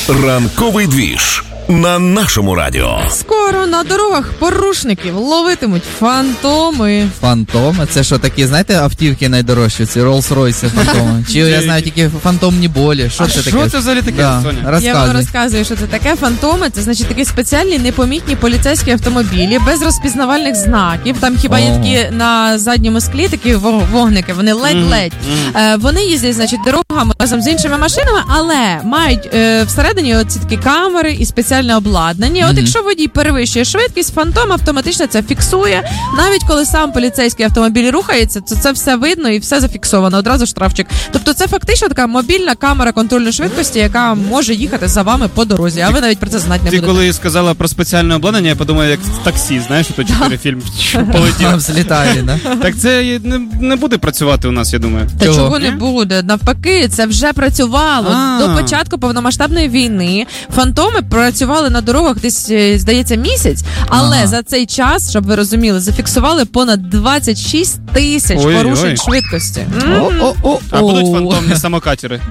Ранковий двіж на нашому радіо. Скоро на дорогах порушників ловитимуть фантоми. Фантоми? Це що такі, знаєте, автівки найдорожчі? Ці Rolls-Royce фантоми? Чи я знаю тільки фантомні болі? Що це таке? Що це взагалі таке, Соня? Я вам розказую, що це таке. Фантоми, це значить такі спеціальні непомітні поліцейські автомобілі без розпізнавальних знаків. Там хіба є такі на задньому склі такі вогники, вони ледь-ледь. Вони їздять, значить, дорогами разом з іншими машинами, але мають всередині оці такі камери і спеціальне обладнання. От якщо водій перевищує швидкість, фантом автоматично це фіксує. Навіть коли сам поліцейський автомобіль рухається, то це все видно і все зафіксовано. Одразу штрафчик. Тобто це фактично така мобільна камера контролю швидкості, яка може їхати за вами по дорозі, а ви навіть про це знати не будете. Ти коли сказала про спеціальне обладнання, я подумав, як таксі, знаєш, то 4 фільм полетів. Взлітає, да? Так це не буде працювати у нас, я думаю. Та чого не буде? Навпаки, це вже працювало. До початку повномасштабної війни фантоми працювали на дорогах десь, здається, місяць, але за цей час, щоб ви розуміли, зафіксували понад 26 тисяч порушень швидкості. А будуть фантомні самокатери?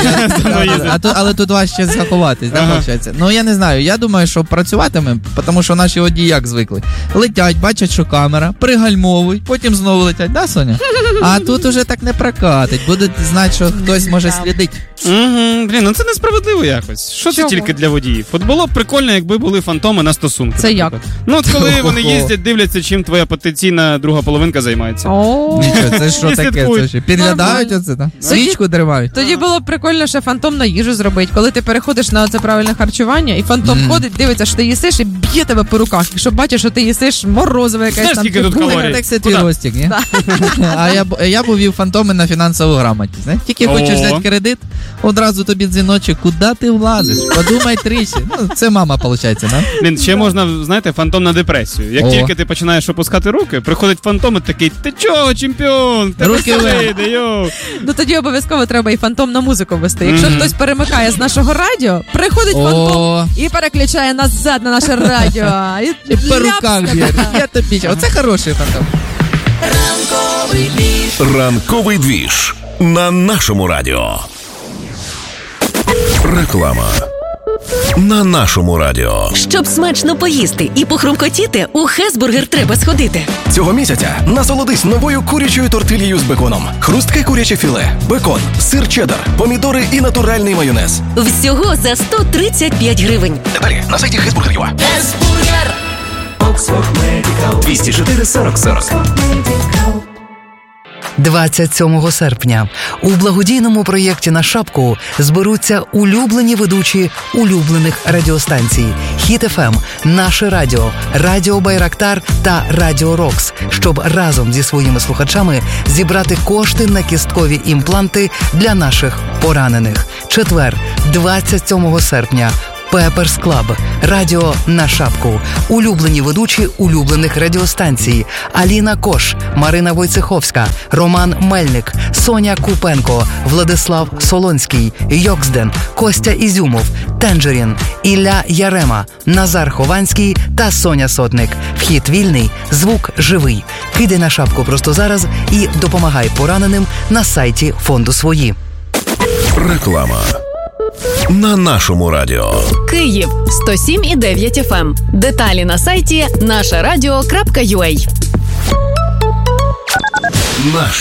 Але тут важче заховатись, да, виходить? Ну, я не знаю, я думаю, що працюватиме, тому що наші водії як звикли. Летять, бачать, що камера, пригальмовують, потім знову летять, да, Соня? А тут уже так не прокатить, будуть знати, що хтось може слідити. Блін, ну це несправедливо якось. Що це тільки для водіїв? От було б прикольно, якби були фантоми на стосунки. Це як? Ну, от коли вони їздять, дивляться, чим твоя потенційна друга половинка займається. Нічого, це що таке? Підглядають оце, так? Свічку тримають. Тоді було б прикольно ще фантом на їжу зробити. Коли ти переходиш на це правильне харчування, і фантом ходить, дивиться, що ти їсиш, і б'є тебе по руках. Якщо бачиш, що ти їсиш морозиво якесь там. Скільки тут калорій? Так це твій ростик, ні? А я б увів фантоми на фінансову грамотність. Тільки хочеш взяти кредит, одразу тобі дзвіночок, куди ти влазиш? Подумай тричі. Ну, це мама, виходить, да? Блін, ще можна, знаєте, фантом на депресію. Як тільки ти починаєш опускати руки, приходить фантом і такий, ти чого, чемпіон? Руки вийде, йоу. Ну тоді обов'язково треба і фантом на музику вести. Якщо хтось перемикає з нашого радіо, приходить фантом і переключає назад на наше радіо. І по руках б'є. Я тобі. Оце хороший фантом. Ранковий двіж на нашому радіо. Реклама на нашому радіо. Щоб смачно поїсти і похрумкотіти, у Хесбургер треба сходити. Цього місяця насолодись новою курячою тортильєю з беконом. Хрустке куряче філе, бекон, сир чеддер, помідори і натуральний майонез. Всього за 135 гривень. Деталі на сайті Хесбургер.ua. Хесбургер! 204 40 40. 27 серпня у благодійному проєкті «На шапку» зберуться улюблені ведучі улюблених радіостанцій Хіт ФМ, Наше радіо, Радіо Байрактар та Радіо Рокс, щоб разом зі своїми слухачами зібрати кошти на кісткові імпланти для наших поранених. Четвер, 27 серпня. Пеперс Клаб, радіо «На шапку», улюблені ведучі улюблених радіостанцій Аліна Кош, Марина Войцеховська, Роман Мельник, Соня Купенко, Владислав Солонський, Йоксден, Костя Ізюмов, Тенджерін, Ілля Ярема, Назар Хованський та Соня Сотник. Вхід вільний, звук живий. Кидай на шапку просто зараз і допомагай пораненим на сайті фонду «Свої». Реклама на нашому радіо. Київ 107,9 FM. Деталі на сайті нашарадіо.ua.